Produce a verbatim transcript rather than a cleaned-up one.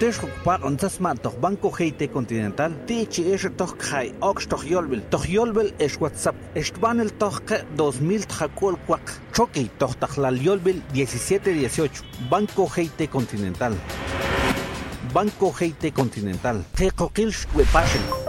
Tesh ocupar onzas ma toch Banco G T Continental. Tichi es toch kai ox toch yolbel. Toch yolbel es WhatsApp. Estban el toch dos mil tjacol cuac. Choque toch tajlal yolbel diecisiete dieciocho. Banco G T Continental. Banco G T Continental. Tecoquilsh we passion.